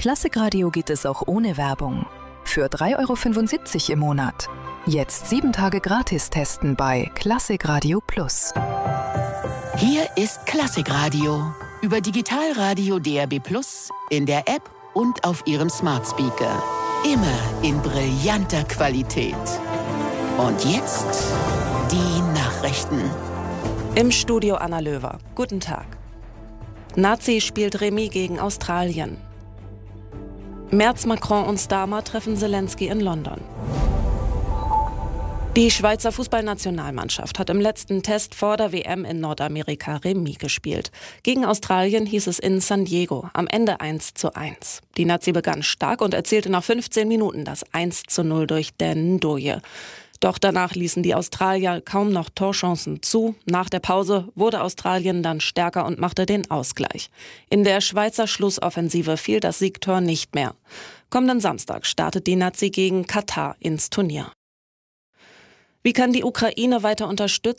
Klassikradio geht es auch ohne Werbung. Für 3,75 € im Monat. Jetzt 7 Tage gratis testen bei Klassikradio Plus. Hier ist Klassikradio. Über Digitalradio DAB+, in der App und auf Ihrem Smart Speaker. Immer in brillanter Qualität. Und jetzt die Nachrichten. Im Studio Anna Löwer. Guten Tag. Nazi spielt Remis gegen Australien. Merz, Macron und Starmer treffen Zelensky in London. Die Schweizer Fußballnationalmannschaft hat im letzten Test vor der WM in Nordamerika Remis gespielt. Gegen Australien hieß es in San Diego, am Ende 1:1. Die Nazi begann stark und erzielte nach 15 Minuten das 1:0 durch Dan Ndoye. Doch danach ließen die Australier kaum noch Torchancen zu. Nach der Pause wurde Australien dann stärker und machte den Ausgleich. In der Schweizer Schlussoffensive fiel das Siegtor nicht mehr. Kommenden Samstag startet die Nazi gegen Katar ins Turnier. Wie kann die Ukraine weiter unterstützen?